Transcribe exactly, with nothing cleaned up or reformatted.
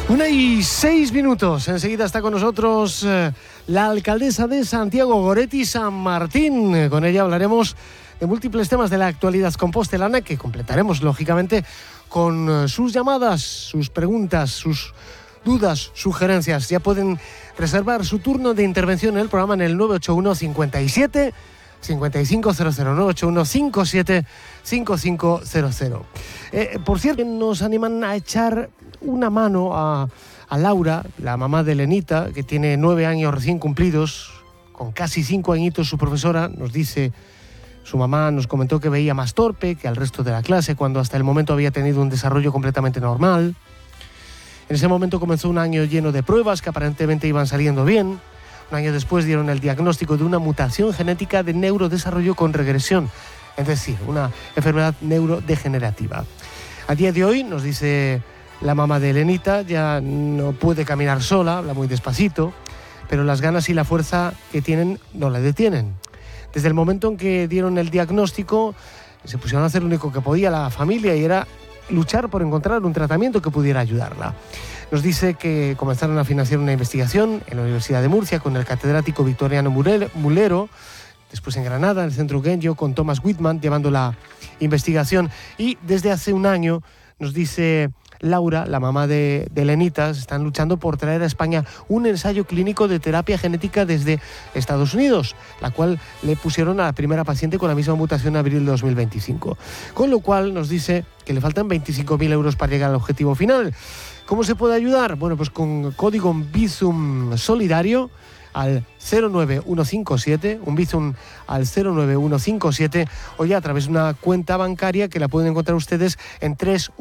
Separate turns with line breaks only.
Una y seis minutos. Enseguida está con nosotros eh, la alcaldesa de Santiago, Goretti San Martín. Con ella hablaremos de múltiples temas de la actualidad compostelana que completaremos, lógicamente, con eh, sus llamadas, sus preguntas, sus dudas, sugerencias. Ya pueden reservar su turno de intervención en el programa en el nueve ocho uno cincuenta y siete cincuenta y cinco cero cero, nueve ocho uno cincuenta y siete cincuenta y cinco cero cero. Eh, por cierto, nos animan a echar una mano a, a Laura, la mamá de Elenita, que tiene nueve años recién cumplidos, con casi cinco añitos. Su profesora nos dice, su mamá nos comentó que veía más torpe que al resto de la clase, cuando hasta el momento había tenido un desarrollo completamente normal. En ese momento comenzó un año lleno de pruebas que aparentemente iban saliendo bien. Un año después dieron el diagnóstico de una mutación genética de neurodesarrollo con regresión, es decir, una enfermedad neurodegenerativa. A día de hoy, nos dice la mamá de Elenita, ya no puede caminar sola, habla muy despacito, pero las ganas y la fuerza que tienen no la detienen. Desde el momento en que dieron el diagnóstico, se pusieron a hacer lo único que podía la familia, y era luchar por encontrar un tratamiento que pudiera ayudarla. Nos dice que comenzaron a financiar una investigación en la Universidad de Murcia con el catedrático Victoriano Mulero, después en Granada, en el Centro Genio, con Thomas Whitman llevando la investigación. Y desde hace un año, nos dice Laura, la mamá de, de Elenita, están luchando por traer a España un ensayo clínico de terapia genética desde Estados Unidos, la cual le pusieron a la primera paciente con la misma mutación en abril de dos mil veinticinco. Con lo cual nos dice que le faltan veinticinco mil euros para llegar al objetivo final. ¿Cómo se puede ayudar? Bueno, pues con código Bizum solidario al cero nueve uno cinco siete, un Bizum al cero nueve uno cinco siete, o ya a través de una cuenta bancaria que la pueden encontrar ustedes en doble u